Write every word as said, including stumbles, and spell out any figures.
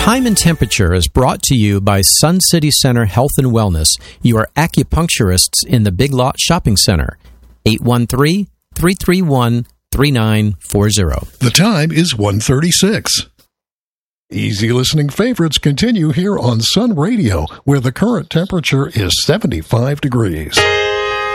Time and Temperature is brought to you by Sun City Center Health and Wellness, your acupuncturists in the Big Lot Shopping Center. eight one three, three three one, three nine four zero. The time is one thirty-six. Easy listening favorites continue here on Sun Radio, where the current temperature is seventy-five degrees.